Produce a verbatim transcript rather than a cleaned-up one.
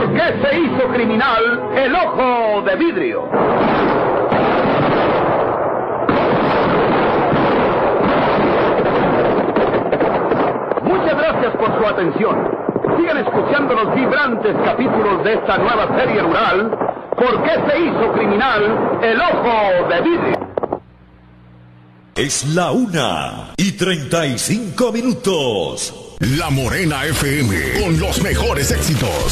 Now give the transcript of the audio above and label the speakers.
Speaker 1: ¿Por qué se hizo criminal el ojo de vidrio? Muchas gracias por su atención. Sigan escuchando los vibrantes capítulos de esta nueva serie rural, ¿Por qué se hizo criminal el ojo de vidrio?
Speaker 2: Es la una y treinta y cinco minutos.
Speaker 3: La Morena F M, con los mejores éxitos.